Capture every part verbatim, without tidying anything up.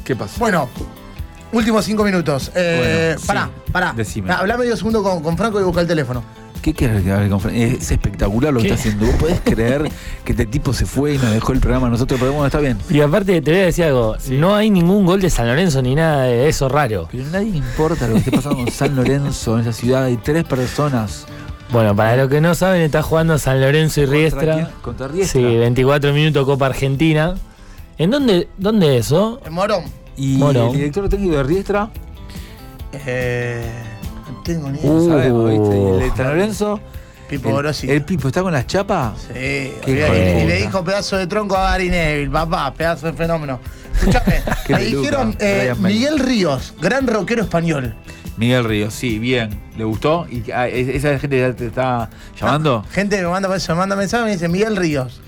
¿Qué pasó? Bueno, últimos cinco minutos. Eh, Bueno, pará, sí, pará. decime. Hablá medio segundo con, con Franco y busca el teléfono. ¿Qué quieres que hable con Fran? Es espectacular lo que ¿Qué? está haciendo. ¿Vos podés creer que este tipo se fue y nos dejó el programa? Nosotros, pero bueno, está bien. Y aparte te voy a decir algo, no hay ningún gol de San Lorenzo ni nada de eso raro. Pero a nadie le importa lo que esté pasando con San Lorenzo, en esa ciudad. Hay tres personas. Bueno, para los que no saben, está jugando San Lorenzo y ¿Contra Riestra. quién? ¿Contra Riestra? Sí, veinticuatro minutos Copa Argentina. ¿En dónde, dónde es eso? En Morón. Y Bueno. el director técnico de Riestra, Eh, no tengo ni idea. Uh. sabemos, ¿viste? Y el de San Lorenzo, Pipo el, Grossi. el Pipo está con las chapas. Sí, Qué y, hijo de y le puta. dijo pedazo de tronco a Gary Neville, papá, pedazo de fenómeno. Escuchame, Qué me peluca, dijeron eh, Brian May. Miguel Ríos, gran rockero español. Miguel Ríos, sí, bien. ¿Le gustó? ¿Y ah, esa gente ya te está llamando? Gente me manda, me manda mensaje y me dice Miguel Ríos.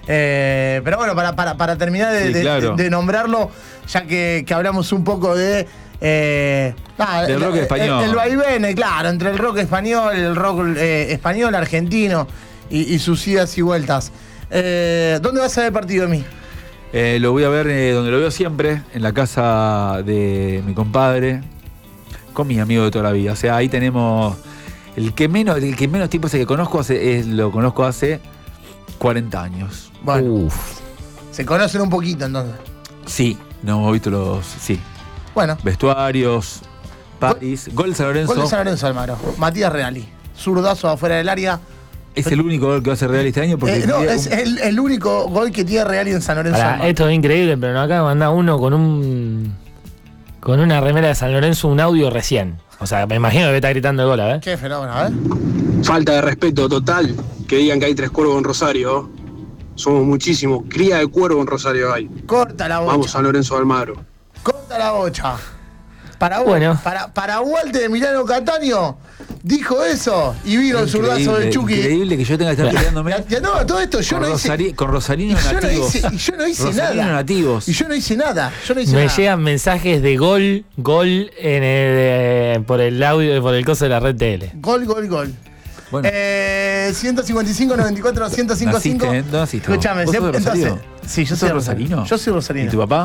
Eh, pero bueno, para, para, para terminar de, Sí, de- claro. de nombrarlo, ya que, que hablamos un poco de. Eh, nada, Del rock el- español. El, el vaivén, eh, claro, entre el rock español, el rock eh, español, argentino y, y sus idas y vueltas. Eh, ¿Dónde vas a ver el partido de mí? Eh, lo voy a ver eh, donde lo veo siempre, en la casa de mi compadre, con mis amigos de toda la vida. O sea, ahí tenemos. El que menos, el que menos tiempo hace que conozco hace, es, lo conozco hace cuarenta años. Bueno, Uf. se conocen un poquito entonces. Sí, no hemos visto los. Sí. Bueno, Vestuarios, París, gol de San Lorenzo. gol de San Lorenzo Almagro. Matías Reali. Zurdazo afuera del área. Es el único gol que va a hacer Real este año porque. Eh, no, tiene es un- el, el único gol que tiene Reali en San Lorenzo Pará, Almagro. esto es increíble, pero nos acaba de mandar uno con un. con una remera de San Lorenzo, un audio recién. O sea, me imagino que está gritando el gol, a ver. Qué fenómeno, a ver. Falta de respeto total que digan que hay tres cuervos en Rosario. Somos muchísimos. Cría de cuervo en Rosario hay. Corta la bocha. Vamos San Lorenzo de Almagro. Corta la bocha. Para, Bueno. para, para Walter de Milano Cataño dijo eso y vino el zurdazo del Increíble, Chucky. increíble que yo tenga que estar peleándome. Ya- ya no, todo esto yo con, no hice. Rosari- con rosarinos y yo no nativos. hice, y yo no hice Rosarinos nada. nativos. Y yo no hice nada. Yo no hice Me nada. llegan mensajes de gol, gol en el, eh, por el audio, por el coso de la red T L. Gol, gol, gol. Bueno, Eh, ciento cincuenta y cinco, noventa y cuatro, ciento cincuenta y cinco. ¿Naciste, ¿eh? ¿Naciste vos? Escúchame, ¿Vos sos de siempre- Rosario? entonces. Sí, yo ¿Vos soy sos rosarino? Yo soy rosarino. ¿Y tu papá?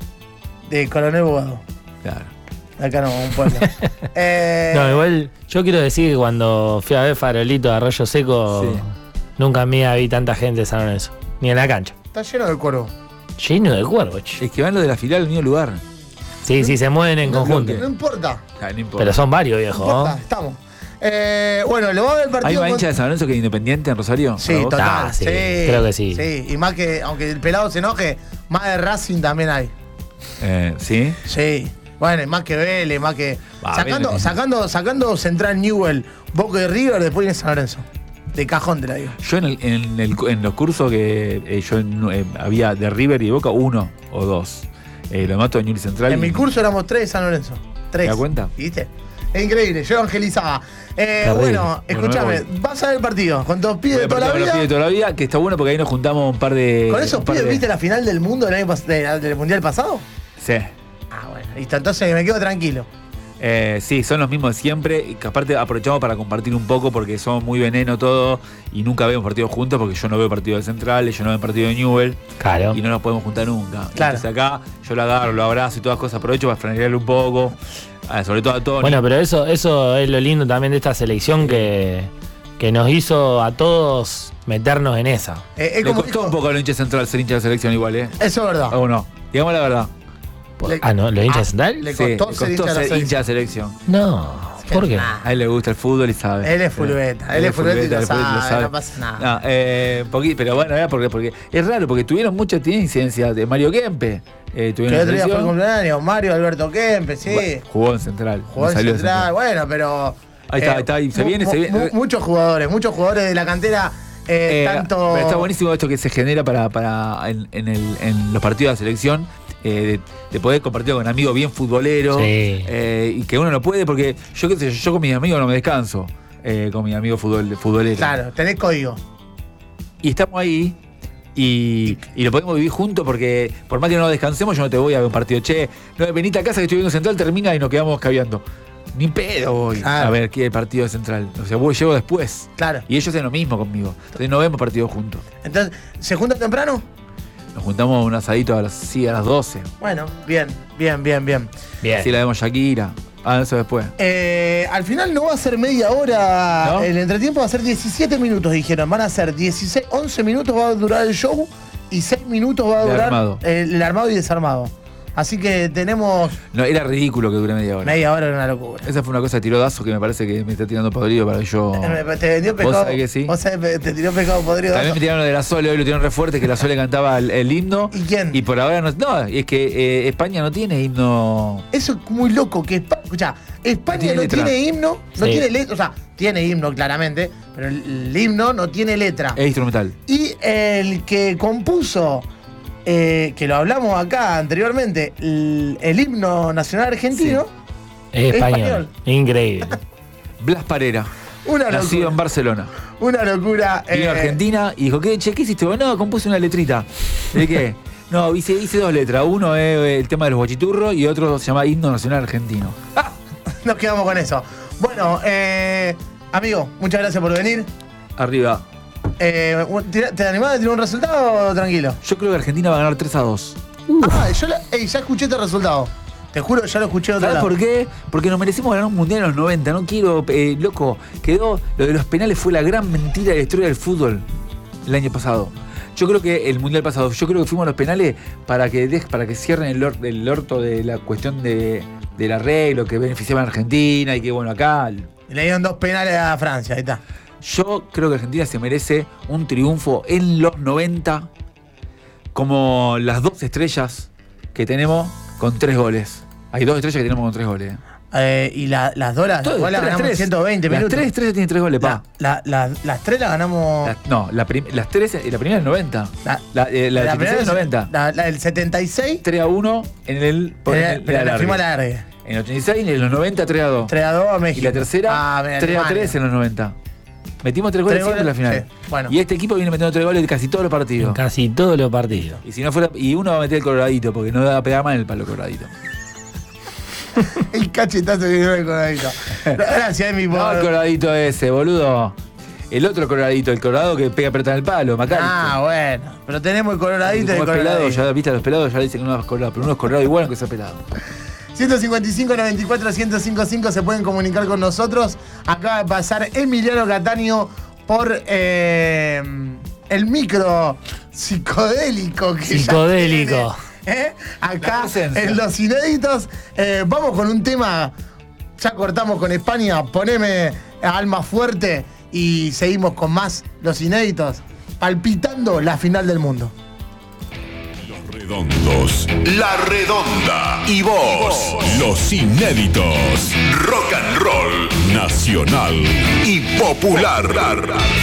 De Coronel Bogado. Claro. Acá no, un pueblo. eh, No, igual yo quiero decir que cuando fui a ver Farolito de Arroyo Seco, Sí. nunca en mi vida vi tanta gente de San Lorenzo. Ni en la cancha. Está lleno de cuervo. Lleno de cuervos, che. Es que van los de la filial al mismo lugar. Sí, sí, se mueven en No, conjunto. No importa. Ah, no importa. Pero son varios, No viejo. importa, ¿no? estamos. Eh, bueno, lo va a ver el ¿Hay partido. más con- hincha de San Lorenzo que Independiente en Rosario? Sí, ¿Para vos? total. Ah, sí, creo que sí. Sí, y más que, aunque el pelado se enoje, más de Racing también hay. Eh, ¿Sí? Sí. Bueno, y más que Vélez, más que. Va, sacando, Vélez. sacando, sacando Central Newell, Boca de River, después viene San Lorenzo. De cajón te la digo. Yo en, el- en, el- en los cursos que eh, yo en- eh, había de River y de Boca, uno o dos. Eh, lo mato de Newell's Central. En y- mi curso éramos tres de San Lorenzo. Tres. ¿Te das cuenta? ¿Viste? Es increíble, yo evangelizaba. Eh, Terrible. bueno, Bueno, escúchame, me vas a ver el partido con todos pibes de Voy a toda la partir con los vida. pibes de toda la vida, que está bueno porque ahí nos juntamos un par de. ¿Con esos un par pibes de- viste la final del mundo del, año pas- de- del mundial pasado? Sí. Ah, bueno, listo, entonces me quedo tranquilo. Eh, sí, son los mismos de siempre. Y que aparte aprovechamos para compartir un poco porque somos muy veneno todos y nunca vemos partidos juntos porque yo no veo partido de Central, ellos no ven partido de Newell Claro. y no nos podemos juntar nunca. Claro. Entonces acá yo lo agarro, lo abrazo y todas cosas, aprovecho para frenearle un poco, ah, sobre todo a Tony. Bueno, pero eso, eso es lo lindo también de esta selección que, que nos hizo a todos meternos en esa. Eh, es Le como costó dijo- un poco a los hinchas de Central ser hincha de selección igual, ¿eh? Eso es verdad. ¿O no? Digamos la verdad. Le- Ah, ¿no? ¿Los hinchas Ah, de Central? le Sí, costó ser hincha de la ser selección. hincha de selección. No. ¿Por qué? Nah. A él le gusta el fútbol y sabe. Él es fulbeta, él es fulbeta y lo él es fulbeta y lo sabe, no pasa nada. No, eh, poqui- pero bueno, ¿verdad? Porque, porque es raro, porque tuvieron mucha tiene incidencia de Mario Kempe. Eh, Que tuvieron el otro día fue el selección. cumpleaños, Mario Alberto Kempe, sí. Bueno, jugó en Central. Jugó en salió de Central, bueno, pero. Ahí está, ahí está, ahí se viene, se viene. mu- muchos jugadores, muchos jugadores de la cantera, eh, Eh, tanto. pero está buenísimo esto que se genera para, para en, en el- en los partidos de la selección, eh, de, de poder compartir con amigos bien futboleros. Sí. eh, y que uno no puede, porque yo qué sé, yo con mis amigos no me descanso. eh, con mis amigos futbol, futboleros. Claro, tenés código. Y estamos ahí. Y, y lo podemos vivir juntos porque por más que no descansemos, yo no te voy a ver un partido. Che, no, venite a casa que estoy viendo Central, termina y nos quedamos caviando. Ni pedo voy Claro. a ver qué partido de Central. O sea, voy, llego después. Claro. Y ellos hacen lo mismo conmigo. Entonces no vemos partidos juntos. Entonces, ¿se junta temprano? Nos juntamos un asadito a las, sí, a las doce. Bueno, bien, bien, bien, bien. Bien. Así la vemos Shakira. Ah, eso después. Eh, al final no va a ser media hora, ¿No? el entretiempo va a ser diecisiete minutos, dijeron. Van a ser dieciséis, once minutos va a durar el show y seis minutos va a El durar armado. El, el armado y desarmado. Así que tenemos No, era ridículo que dure media hora. media hora, era una locura. Esa fue una cosa de tiro Dazo que me parece que me está tirando podrido para que yo. Eh, Te vendió ¿Vos pescado. sabés que sí? ¿Vos sabés, te tiró pescado podrido? También me tiraron lo de la Sole, hoy lo tiraron re fuerte, que la Sole cantaba el, el himno. ¿Y quién? Y por ahora no. No, es que eh, España no tiene himno. Eso es muy loco, que Espa- escuchá, España No tiene no letra. tiene himno, no Sí. tiene letra, o sea, tiene himno claramente, pero el, el himno no tiene letra. Es instrumental. Y el que compuso, eh, que lo hablamos acá anteriormente, el, el himno nacional argentino, Es español. Español. Increíble. Blas Parera, una nacido locura. en Barcelona. Una locura. Vino eh, a Argentina y dijo, ¿qué, che, ¿qué hiciste vos? No, compuse una letrita. ¿De qué? No, hice, hice dos letras. Uno es el tema de los guachiturros y otro se llama Himno Nacional Argentino. ah, nos quedamos con eso. Bueno, eh, amigo, muchas gracias por venir. Arriba. Eh, ¿te, ¿Te animás a tirar un resultado o tranquilo? Yo creo que Argentina va a ganar tres a dos. Ah, yo la- ey, ya escuché este resultado. Te juro, ya lo escuché otra ¿Sabes vez. por qué? Porque nos merecemos ganar un mundial en los noventa. No quiero, eh, loco, quedó. Lo de los penales fue la gran mentira de la historia del fútbol el año pasado. Yo creo que el mundial pasado, yo creo que fuimos a los penales para que dej- para que cierren el, or- el orto de la cuestión de, del arreglo que beneficiaba a Argentina y que bueno, acá. Le dieron dos penales a Francia, ahí está. Yo creo que Argentina se merece un triunfo en los noventa, como las dos estrellas que tenemos con tres goles. Hay dos estrellas que tenemos con tres goles. Eh, y la- las dos las, Todas, igual las las ganamos en tres. ciento veinte Las minutos. tres estrellas tienen tres goles, pa. La- la- la- las tres las ganamos. La- no, la prim- las tres, la primera es el noventa. La- La, eh, la, la del primera ochenta y seis es noventa. La, la del setenta y seis. tres a uno en el. por Pero, en el- pero en el la fuimos a alargue. largue. En el ochenta y seis y en los noventa tres a dos. tres a dos a Y México. la tercera Ah, mira, tres a Alemania. tres en los noventa. Metimos tres goles Tres siempre en la goles, final. sí, bueno. Y este equipo viene metiendo tres goles de casi todos los En partidos. casi todos los partidos. Y si no fuera. Y uno va a meter el coloradito, porque no va a pegar mal el palo coloradito. El cachetazo que dio el coronadito. Gracias, mi No el pobre. coloradito ese, boludo. El otro coloradito, el colorado que pega pelota en el palo, Macalister. Ah, bueno. Pero tenemos el coloradito y el Como es pelado, coloradito. ya viste a los pelados, ya le dicen que uno es colorado, pero uno es colorado igual que sea pelado. ciento cincuenta y cinco, noventa y cuatro, ciento cincuenta y cinco se pueden comunicar con nosotros. Acaba de pasar Emiliano Cataño por eh, el micro psicodélico que ya Psicodélico. tiene, ¿eh? Acá La presencia. en Los Inéditos. Eh, vamos con un tema. Ya cortamos con España. Poneme Alma Fuerte y seguimos con más Los Inéditos. Palpitando la final del mundo. Redondos, La Redonda y vos, los inéditos, rock and roll, nacional y popular.